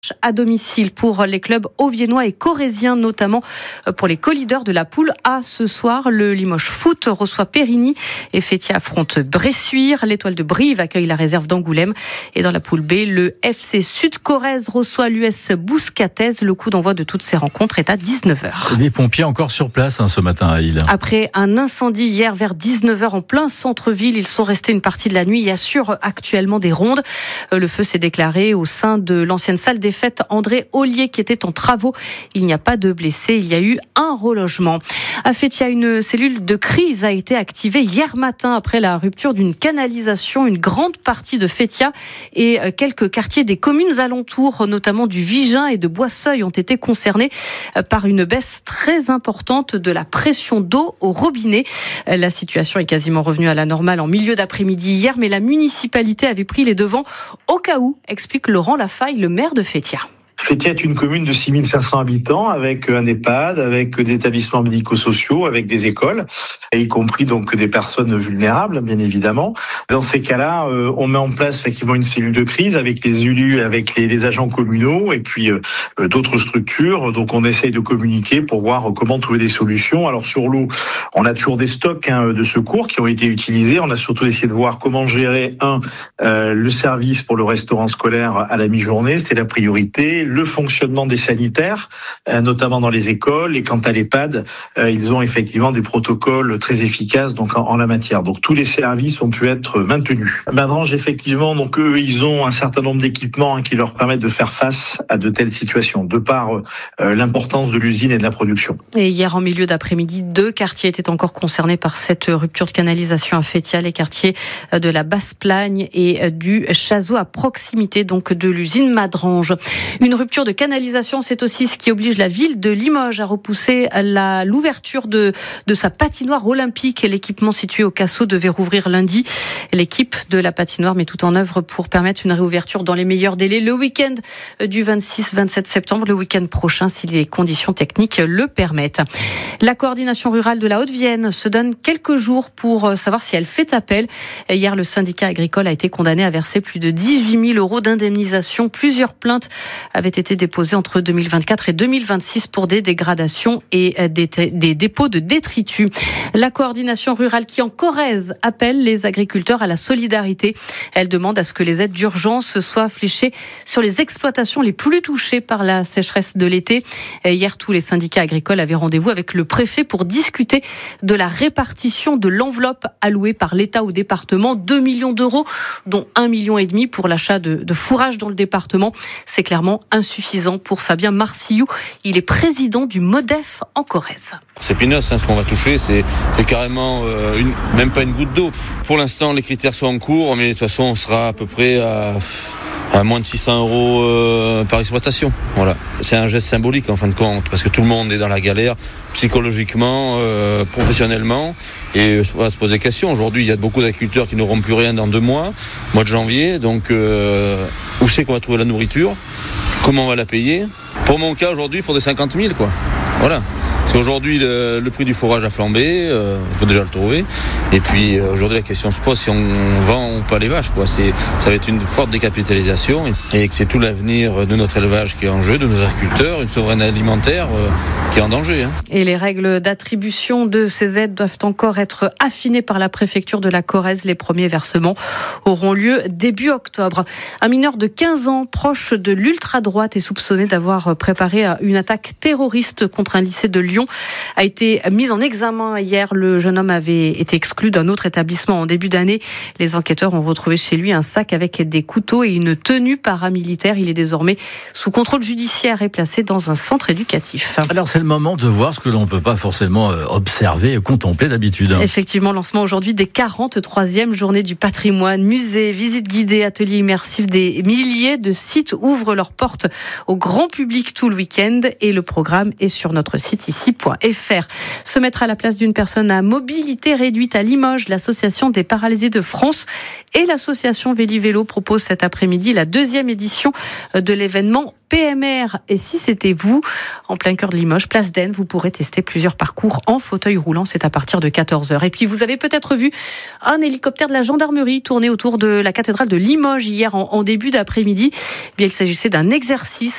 À domicile pour les clubs auviennois et corréziens, notamment pour les co-leaders de la poule A. Ce soir, le Limoges Foot reçoit Périgny et Fétia affronte Bressuire. L'Étoile de Brive accueille la réserve d'Angoulême. Et dans la poule B, le FC Sud-Corrèze reçoit l'US Bouscatez. Le coup d'envoi de toutes ces rencontres est à 19h. Les pompiers encore sur place ce matin à Lille. Après un incendie hier vers 19h en plein centre-ville, ils sont restés une partie de la nuit et assurent actuellement des rondes. Le feu s'est déclaré au sein de l'ancienne salle des fêtes André Ollier qui était en travaux. Il n'y a pas de blessés, il y a eu un relogement. À Fétia, une cellule de crise a été activée hier matin après la rupture d'une canalisation. Une grande partie de Fétia et quelques quartiers des communes alentours, notamment du Vigin et de Boisseuil, ont été concernés par une baisse très importante de la pression d'eau au robinet. La situation est quasiment revenue à la normale en milieu d'après-midi hier, mais la municipalité avait pris les devants au cas où, explique Laurent Lafaille, le maire de Fétia. Fétia est une commune de 6500 habitants avec un EHPAD, avec des établissements médico-sociaux, avec des écoles, et y compris donc des personnes vulnérables, bien évidemment. Dans ces cas-là, on met en place effectivement une cellule de crise avec les élus, avec les agents communaux et puis d'autres structures. Donc on essaye de communiquer pour voir comment trouver des solutions. Alors sur l'eau, on a toujours des stocks de secours qui ont été utilisés. On a surtout essayé de voir comment gérer le service pour le restaurant scolaire à la mi-journée, c'était la priorité. Le fonctionnement des sanitaires, notamment dans les écoles, et quant à l'EHPAD, ils ont effectivement des protocoles très efficaces donc en la matière. Donc tous les services ont pu être maintenus. Madrange, effectivement, donc eux, ils ont un certain nombre d'équipements qui leur permettent de faire face à de telles situations, de par l'importance de l'usine et de la production. Et hier, en milieu d'après-midi, 2 quartiers étaient encore concernés par cette rupture de canalisation à Fétia, les quartiers de la Basse-Plagne et du Chazeau, à proximité donc de l'usine Madrange. Une rupture de canalisation, c'est aussi ce qui oblige la ville de Limoges à repousser l'ouverture de sa patinoire olympique. L'équipement situé au Cassot devait rouvrir lundi. L'équipe de la patinoire met tout en œuvre pour permettre une réouverture dans les meilleurs délais le week-end du 26-27 septembre, le week-end prochain, si les conditions techniques le permettent. La coordination rurale de la Haute-Vienne se donne quelques jours pour savoir si elle fait appel. Hier, le syndicat agricole a été condamné à verser plus de 18 000 € d'indemnisation. Plusieurs plaintes avaient été déposées entre 2024 et 2026 pour des dégradations et des dépôts de détritus. La coordination rurale qui en Corrèze appelle les agriculteurs à la solidarité. Elle demande à ce que les aides d'urgence soient fléchées sur les exploitations les plus touchées par la sécheresse de l'été. Hier, tous les syndicats agricoles avaient rendez-vous avec le préfet pour discuter de la répartition de l'enveloppe allouée par l'État au département. 2 millions d'euros, dont 1,5 million pour l'achat de fourrage dans le département. C'est clairement insuffisant pour Fabien Marcillou. Il est président du MODEF en Corrèze. C'est peanuts, ce qu'on va toucher, c'est carrément même pas une goutte d'eau. Pour l'instant, les critères sont en cours, mais de toute façon, on sera à peu près à moins de 600 € par exploitation. Voilà. C'est un geste symbolique en fin de compte, parce que tout le monde est dans la galère, psychologiquement, professionnellement, et on va se poser des questions. Aujourd'hui, il y a beaucoup d'agriculteurs qui n'auront plus rien dans 2 mois, mois de janvier, donc où c'est qu'on va trouver la nourriture ? Comment on va la payer ? Pour mon cas, aujourd'hui, il faudrait 50 000, quoi. Voilà. Parce qu'aujourd'hui, le prix du fourrage a flambé, il faut déjà le trouver. Et puis, aujourd'hui, la question se pose si on vend ou pas les vaches, quoi. Ça va être une forte décapitalisation et que c'est tout l'avenir de notre élevage qui est en jeu, de nos agriculteurs, une souveraineté alimentaire qui est en danger. Et les règles d'attribution de ces aides doivent encore être affinées par la préfecture de la Corrèze. Les premiers versements auront lieu début octobre. Un mineur de 15 ans, proche de l'ultra-droite, est soupçonné d'avoir préparé une attaque terroriste contre un lycée de Lyon, a été mis en examen hier. Le jeune homme avait été exclu d'un autre établissement en début d'année. Les enquêteurs ont retrouvé chez lui un sac avec des couteaux et une tenue paramilitaire. Il est désormais sous contrôle judiciaire et placé dans un centre éducatif. Alors c'est le moment de voir ce que l'on ne peut pas forcément observer et contempler d'habitude. Effectivement, lancement aujourd'hui des 43e journées du patrimoine. Musées, visites guidées, ateliers immersifs, des milliers de sites ouvrent leurs portes au grand public tout le week-end et le programme est sur notre site ici.fr. Se mettre à la place d'une personne à mobilité réduite à Limoges, l'association des paralysés de France et l'association Véli-Vélo proposent cet après-midi la 2e édition de l'événement PMR. Et si c'était vous, en plein cœur de Limoges, place d'Aisne, vous pourrez tester plusieurs parcours en fauteuil roulant. C'est à partir de 14h. Et puis, vous avez peut-être vu un hélicoptère de la gendarmerie tourner autour de la cathédrale de Limoges hier en début d'après-midi. Bien, il s'agissait d'un exercice